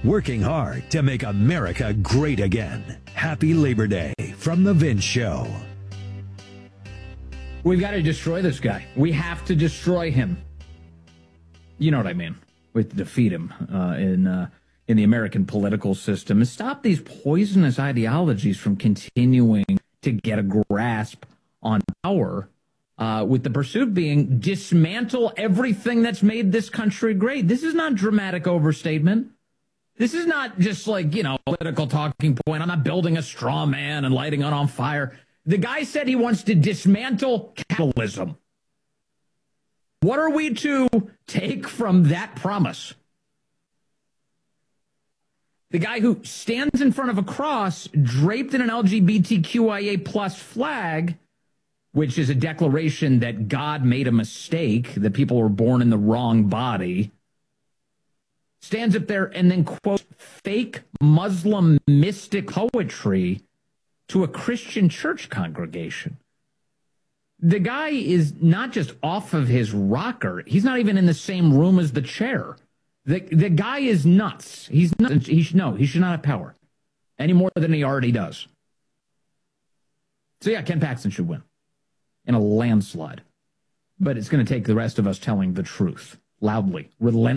working hard to make America great again. Happy Labor Day from The Vince Show. We've got to destroy this guy. We have to destroy him. You know what I mean. We have to defeat him in the American political system and stop these poisonous ideologies from continuing to get a grasp on power, with the pursuit being dismantle everything that's made this country great. This is not dramatic overstatement. This is not just like, political talking point. I'm not building a straw man and lighting it on fire. The guy said he wants to dismantle capitalism. What are we to take from that promise? The guy who stands in front of a cross draped in an LGBTQIA plus flag, which is a declaration that God made a mistake, that people were born in the wrong body, stands up there and then quotes fake Muslim mystic poetry to a Christian church congregation. The guy is not just off of his rocker. He's not even in the same room as the chair. The guy is nuts. He's nuts. He should not have power any more than he already does. So yeah, Ken Paxton should win in a landslide. But it's going to take the rest of us telling the truth loudly, relentlessly.